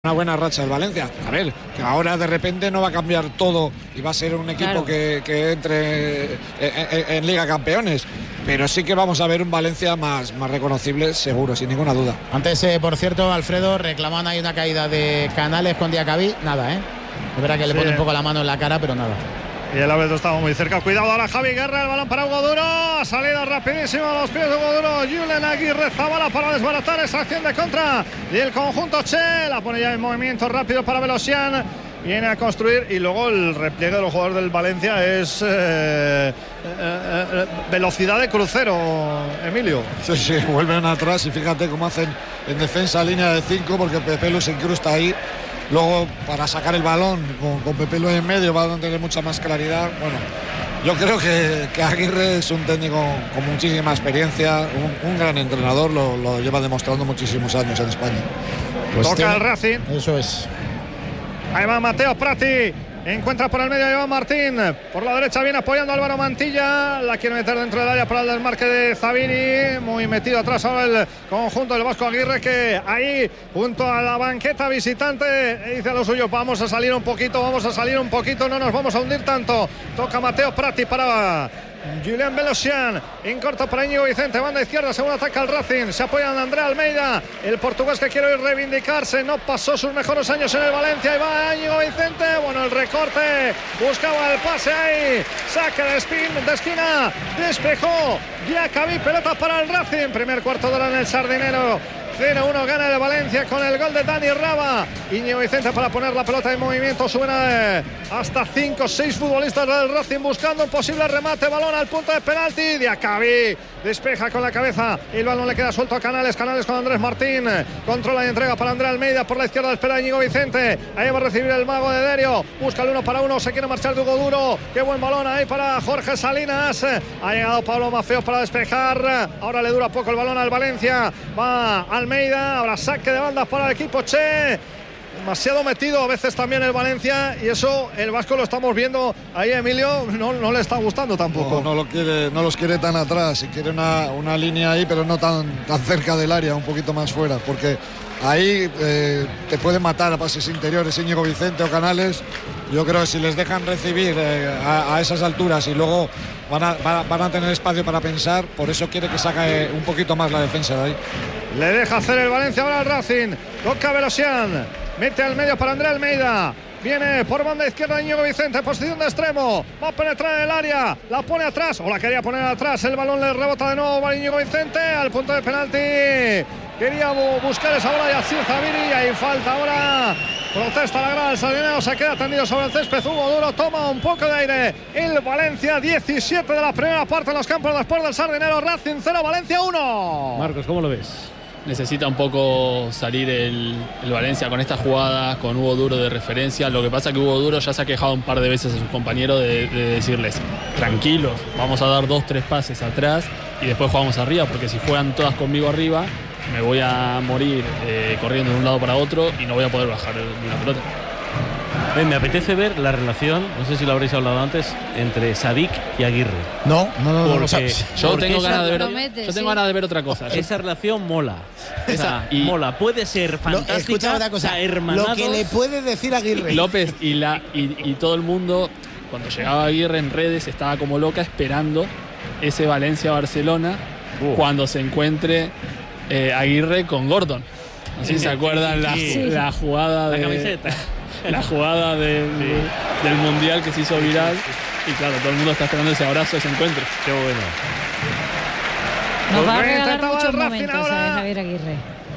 Una buena racha del Valencia. A ver, que ahora de repente no va a cambiar todo y va a ser un equipo que entre en Liga Campeones, pero sí que vamos a ver un Valencia más reconocible, seguro, sin ninguna duda. Antes, por cierto, Alfredo, reclaman ahí una caída de Canales con Diacabí, nada, es verdad que le pone un poco la mano en la cara, pero nada. Y el árbitro estaba muy cerca. Cuidado ahora Javi Guerra. El balón para Hugo Duro. Salida rapidísima a los pies de Hugo Duro. Julen Aguirre Zabala para desbaratar esa acción de contra. Y el conjunto Che la pone ya en movimiento rápido para Velosian. Viene a construir. Y luego el repliegue de los jugadores del Valencia es velocidad de crucero, Emilio. Sí, vuelven atrás y fíjate cómo hacen en defensa línea de 5 porque Pepelu se incrusta ahí. Luego, para sacar el balón con Pepelu en medio, va a tener mucha más claridad. Bueno, yo creo que Aguirre es un técnico con muchísima experiencia, un gran entrenador, lo lleva demostrando muchísimos años en España. Pues toca el Racing. Eso es. Ahí va Mateo Prati. Encuentra por el medio a Iván Martín. Por la derecha viene apoyando a Álvaro Mantilla. La quiere meter dentro del área para el desmarque de Zabini. Muy metido atrás ahora el conjunto del Vasco Aguirre, que ahí junto a la banqueta visitante dice a lo suyo: vamos a salir un poquito, no nos vamos a hundir tanto. Toca Mateo Prati para Julen Velosian, en corto para Íñigo Vicente, banda izquierda, segundo ataque al Racing, se apoya en André Almeida, el portugués que quiere reivindicarse, no pasó sus mejores años en el Valencia, y va Íñigo Vicente, bueno, el recorte, buscaba el pase ahí, saque de esquina, despejó Diacabí, pelota para el Racing, primer cuarto de hora en el Sardinero. 0-1 gana el Valencia con el gol de Dani Raba. Íñigo Vicente para poner la pelota en movimiento. Suben hasta 5-6 futbolistas del Racing buscando un posible remate. Balón al punto de penalti. Diacabí despeja con la cabeza. El balón le queda suelto a Canales. Canales con Andrés Martín. Controla y entrega para André Almeida. Por la izquierda espera Íñigo Vicente. Ahí va a recibir el mago de Derio. Busca el 1 para 1. Se quiere marchar de Hugo Duro. Qué buen balón ahí para Jorge Salinas. Ha llegado Pablo Mafeo para despejar. Ahora le dura poco el balón al Valencia. Va Almeida, ahora saque de bandas para el equipo Che. Demasiado metido a veces también el Valencia, y eso el Vasco lo estamos viendo ahí, Emilio, no le está gustando tampoco. No los quiere tan atrás, y quiere una línea ahí, pero no tan cerca del área, un poquito más fuera, porque ahí te pueden matar a pases interiores Íñigo Vicente o Canales. Yo creo que si les dejan recibir a esas alturas y luego van a tener espacio para pensar, por eso quiere que saque un poquito más la defensa de ahí. Le deja hacer el Valencia ahora al Racing. Toca Velosian. Mete al medio para André Almeida. Viene por banda izquierda Íñigo Vicente, posición de extremo. Va a penetrar en el área. La pone atrás, o la quería poner atrás. El balón le rebota de nuevo a Íñigo Vicente. Al punto de penalti. Quería buscar esa bola de Yacir Zabini. Y ahí falta ahora. Protesta la grada del Sardinero. Se queda tendido sobre el césped. Hugo Duro toma un poco de aire. El Valencia, 17 de la primera parte en los campos después del Sardinero. Racing 0, Valencia 1. Marcos, ¿cómo lo ves? Necesita un poco salir el Valencia con esta jugada, con Hugo Duro de referencia. Lo que pasa es que Hugo Duro ya se ha quejado un par de veces a sus compañeros de decirles: tranquilos, vamos a dar 2-3 pases atrás y después jugamos arriba, porque si juegan todas conmigo arriba me voy a morir corriendo de un lado para otro y no voy a poder bajar la pelota. Me apetece ver la relación, no sé si lo habréis hablado antes, entre Sadik y Aguirre. No lo sabes. Yo tengo ganas de ver otra cosa. Esa relación mola. Mola, puede ser fantástica. Escucha una cosa, lo que le puede decir Aguirre. López y todo el mundo, cuando llegaba Aguirre en redes, estaba como loca esperando ese Valencia-Barcelona cuando se encuentre Aguirre con Gordon. Así se acuerdan la jugada de la camiseta. La jugada del Mundial que se hizo viral. Y claro, todo el mundo está esperando ese abrazo, ese encuentro. Qué bueno. Nos va a regalar muchos momentos a Javier Aguirre.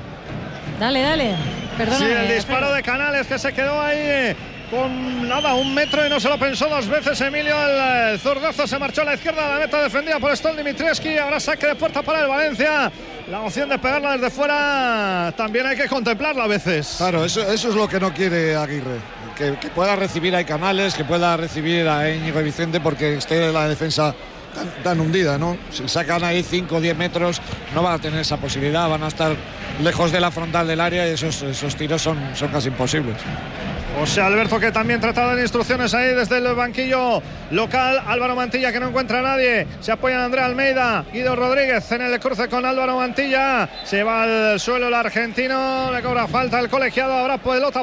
Dale. Perdóname. Sí, el disparo de Canales, que se quedó ahí con un metro y no se lo pensó dos veces Emilio. El zurdazo se marchó a la izquierda, la meta defendida por Stol Dimitrievski. Ahora saque de puerta para el Valencia. La opción de pegarla desde fuera también hay que contemplarla a veces. Claro, eso es lo que no quiere Aguirre. Que pueda recibir a Canales, que pueda recibir a Íñigo Vicente, porque esté la defensa tan hundida, ¿no? Si sacan ahí 5 o 10 metros no van a tener esa posibilidad, van a estar lejos de la frontal del área y esos tiros son casi imposibles. José Alberto, que también tratado de instrucciones ahí desde el banquillo local. Álvaro Mantilla, que no encuentra a nadie. Se apoya en Andrea Almeida. Guido Rodríguez en el cruce con Álvaro Mantilla. Se va al suelo el argentino. Le cobra falta el colegiado. Habrá pelota